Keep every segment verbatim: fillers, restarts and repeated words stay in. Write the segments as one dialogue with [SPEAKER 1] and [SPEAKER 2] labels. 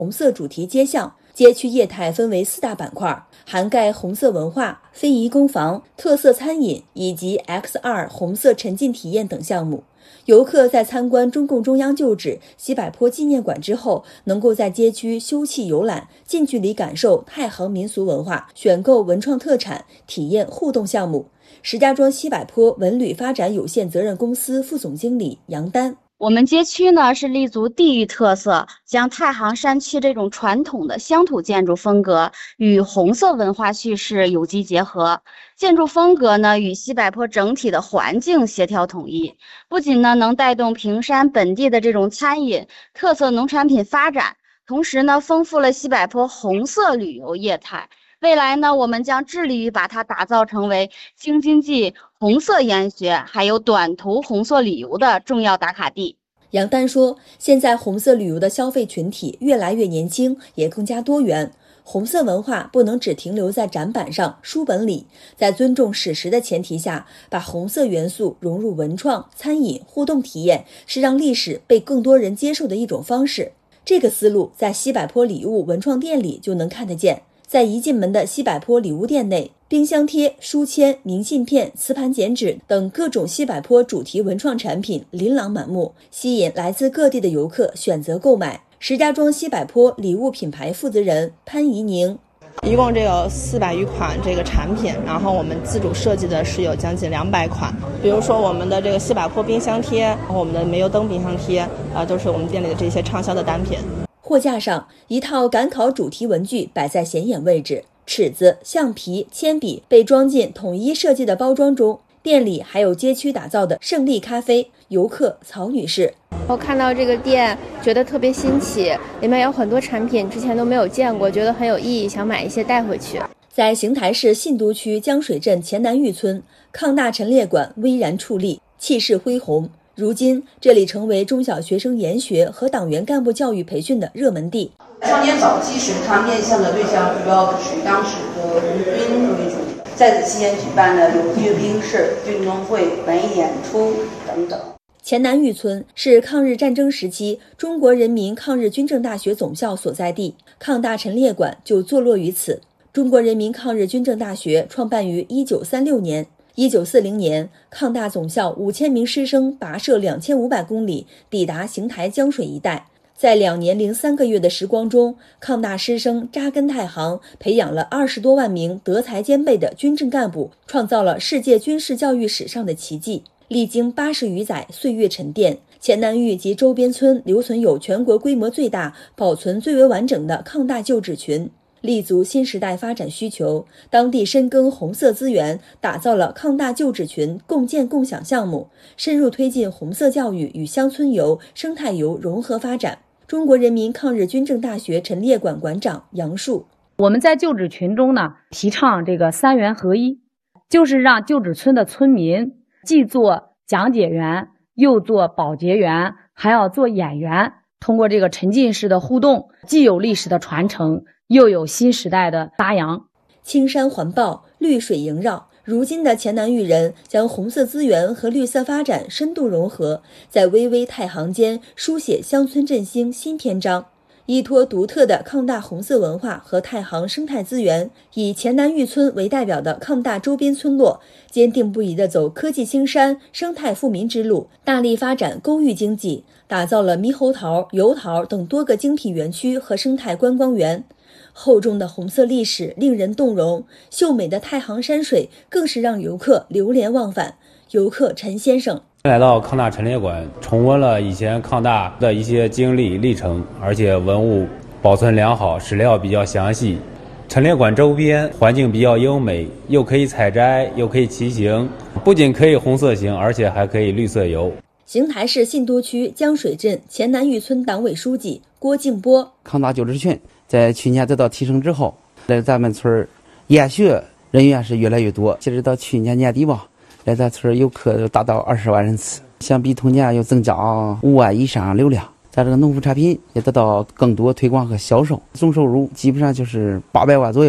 [SPEAKER 1] 红色主题街巷。街区业态分为四大板块，涵盖红色文化、非遗工坊、特色餐饮以及 X 二 红色沉浸体验等项目。游客在参观中共中央旧址西柏坡纪念馆之后，能够在街区休憩游览，近距离感受太行民俗文化，选购文创特产，体验互动项目。石家庄西柏坡文旅发展有限责任公司副总经理杨丹。
[SPEAKER 2] 我们街区呢是立足地域特色，将太行山区这种传统的乡土建筑风格与红色文化叙事有机结合，建筑风格呢与西柏坡整体的环境协调统一，不仅呢能带动平山本地的这种餐饮、特色农产品发展，同时呢丰富了西柏坡红色旅游业态。未来呢，我们将致力于把它打造成为京津冀红色研学还有短途红色旅游的重要打卡地。
[SPEAKER 1] 杨丹说，现在红色旅游的消费群体越来越年轻，也更加多元。红色文化不能只停留在展板上、书本里，在尊重史实的前提下，把红色元素融入文创、餐饮、互动体验，是让历史被更多人接受的一种方式。这个思路在西柏坡礼物文创店里就能看得见。在一进门的西柏坡礼物店内，冰箱贴、书签、明信片、磁盘剪纸等各种西柏坡主题文创产品琳琅满目，吸引来自各地的游客选择购买。石家庄西柏坡礼物品牌负责人潘怡宁，
[SPEAKER 3] 一共这有四百余款这个产品，然后我们自主设计的是有将近两百款。比如说我们的这个西柏坡冰箱贴，然后我们的煤油灯冰箱贴，啊，都是我们店里的这些畅销的单品。
[SPEAKER 1] 货架上，一套赶考主题文具摆在显眼位置，尺子、橡皮、铅笔被装进统一设计的包装中。店里还有街区打造的胜利咖啡，游客曹女士。
[SPEAKER 4] 我看到这个店觉得特别新奇，里面有很多产品之前都没有见过，觉得很有意义，想买一些带回去。
[SPEAKER 1] 在邢台市信都区江水镇前南峪村，抗大陈列馆巍然矗立，气势恢宏。如今，这里成为中小学生研学和党员干部教育培训的热门地。
[SPEAKER 5] 少年早期审查面向的对象主要是以当时的红军为主，在此期间举办的有阅兵式、运动会、文艺演出等等。
[SPEAKER 1] 前南峪村是抗日战争时期中国人民抗日军政大学总校所在地，抗大陈列馆就坐落于此。中国人民抗日军政大学创办于一九三六年。一九四零年，抗大总校五千名师生跋涉两千五百公里，抵达邢台江水一带。在两年零三个月的时光中，抗大师生扎根太行，培养了二十多万名德才兼备的军政干部，创造了世界军事教育史上的奇迹。历经八十余载岁月沉淀，前南峪及周边村留存有全国规模最大、保存最为完整的抗大旧址群。立足新时代发展需求，当地深耕红色资源，打造了抗大旧址群共建共享项目，深入推进红色教育与乡村游、生态游融合发展。中国人民抗日军政大学陈列馆馆长杨树，
[SPEAKER 6] 我们在旧址群中呢，提倡这个三元合一，就是让旧址村的村民既做讲解员，又做保洁员，还要做演员，通过这个沉浸式的互动，既有历史的传承，又有新时代的发扬。
[SPEAKER 1] 青山环抱，绿水萦绕，如今的前南峪人将红色资源和绿色发展深度融合，在巍巍太行间书写乡村振兴新篇章。依托独特的抗大红色文化和太行生态资源，以前南峪村为代表的抗大周边村落，坚定不移地走科技兴山、生态富民之路，大力发展公寓经济，打造了猕猴桃、油桃等多个精品园区和生态观光园。厚重的红色历史令人动容，秀美的太行山水更是让游客流连忘返。游客陈先生
[SPEAKER 7] 来到抗大陈列馆，重温了以前抗大的一些经历历程，而且文物保存良好，史料比较详细。陈列馆周边环境比较优美，又可以采摘，又可以骑行，不仅可以红色行，而且还可以绿色游。
[SPEAKER 1] 邢台市信都区江水镇前南峪村党委书记郭敬波，
[SPEAKER 8] 抗大旧址群在去年得到提升之后，在咱们村研学人员是越来越多，截止到去年年底吧，来咱村游客达到二十万人次，相比同年又增加五万以上流量。咱这个农副产品也得到更多推广和销售，总收入基本上就是八百万左右。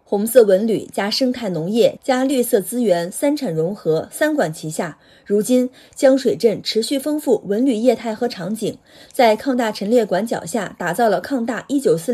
[SPEAKER 1] 红色文旅加生态农业加绿色资源三产融合，三管齐下。如今，江水镇持续丰富文旅业态和场景，在抗大陈列馆脚下打造了抗大一九四